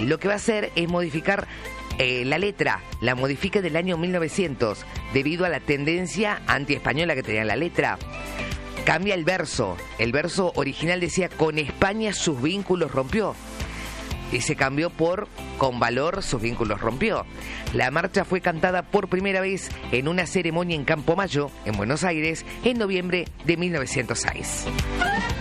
lo que va a hacer es modificar la letra, la modifica del año 1900, debido a la tendencia anti-española que tenía la letra. Cambia el verso original decía: con España sus vínculos rompió, y se cambió por con valor sus vínculos rompió. La marcha fue cantada por primera vez en una ceremonia en Campo Mayo, en Buenos Aires, en noviembre de 1906.